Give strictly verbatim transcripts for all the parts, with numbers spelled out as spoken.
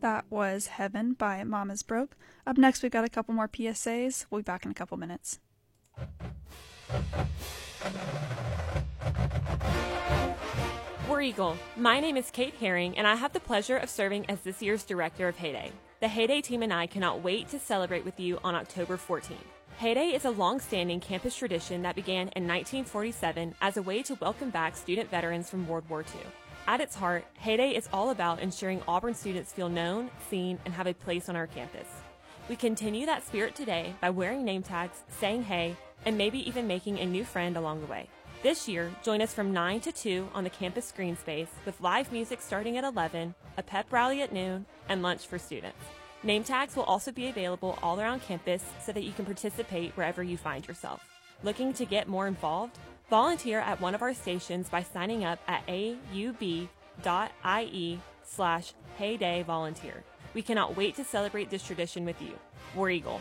That was Heaven by Mama's Broke. Up next, we've got a couple more P S As. We'll be back in a couple minutes. War Eagle. My name is Kate Herring, and I have the pleasure of serving as this year's director of Heyday. The Heyday team and I cannot wait to celebrate with you on October fourteenth. Heyday is a long-standing campus tradition that began in nineteen forty-seven as a way to welcome back student veterans from World War Two. At its heart, Heyday is all about ensuring Auburn students feel known, seen, and have a place on our campus. We continue that spirit today by wearing name tags, saying hey, and maybe even making a new friend along the way. This year, join us from nine to two on the campus screen space with live music starting at eleven, a pep rally at noon, and lunch for students. Name tags will also be available all around campus so that you can participate wherever you find yourself. Looking to get more involved? Volunteer at one of our stations by signing up at aub.ie slash heyday volunteer. We cannot wait to celebrate this tradition with you. War Eagle.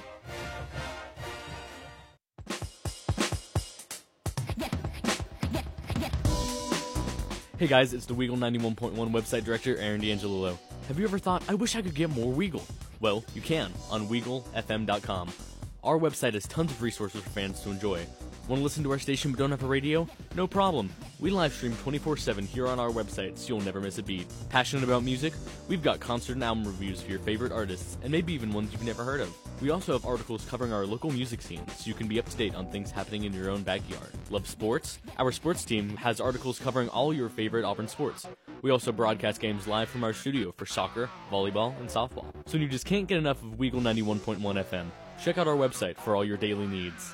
Hey guys, it's the Weagle ninety-one point one website director, Aaron D'Angelillo. Have you ever thought, I wish I could get more Weagle? Well, you can on Weagle F M dot com. Our website has tons of resources for fans to enjoy. Want to listen to our station but don't have a radio? No problem. We live stream twenty-four seven here on our website so you'll never miss a beat. Passionate about music? We've got concert and album reviews for your favorite artists, and maybe even ones you've never heard of. We also have articles covering our local music scene so you can be up to date on things happening in your own backyard. Love sports? Our sports team has articles covering all your favorite Auburn sports. We also broadcast games live from our studio for soccer, volleyball, and softball. So when you just can't get enough of Weagle ninety-one point one F M, check out our website for all your daily needs.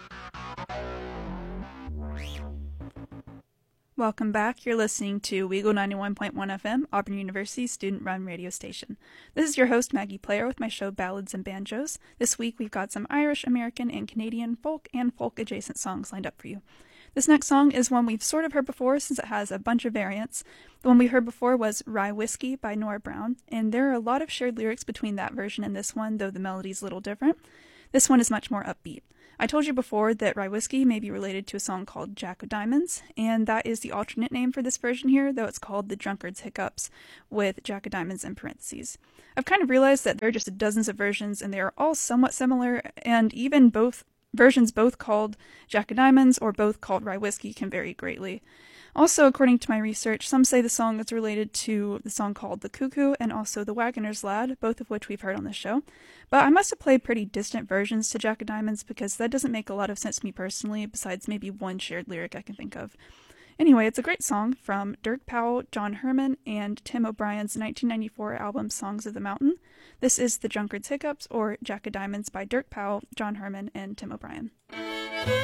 Welcome back. You're listening to Weagle ninety-one point one F M, Auburn University's student-run radio station. This is your host, Maggie Player, with my show Ballads and Banjos. This week, we've got some Irish, American, and Canadian folk and folk-adjacent songs lined up for you. This next song is one we've sort of heard before since it has a bunch of variants. The one we heard before was Rye Whiskey by Nora Brown, and there are a lot of shared lyrics between that version and this one, though the melody's a little different. This one is much more upbeat. I told you before that Rye Whiskey may be related to a song called Jack o' Diamonds, and that is the alternate name for this version here, though it's called The Drunkard's Hiccups, with Jack o' Diamonds in parentheses. I've kind of realized that there are just dozens of versions, and they are all somewhat similar, and even both versions both called Jack o' Diamonds or both called Rye Whiskey can vary greatly. Also, according to my research, some say the song is related to the song called The Cuckoo and also The Wagoner's Lad, both of which we've heard on this show. But I must have played pretty distant versions to Jack o' Diamonds because that doesn't make a lot of sense to me personally, besides maybe one shared lyric I can think of. Anyway, it's a great song from Dirk Powell, John Herman, and Tim O'Brien's nineteen ninety-four album Songs of the Mountain. This is The Drunkard's Hiccups, or Jack o' Diamonds by Dirk Powell, John Herman, and Tim O'Brien.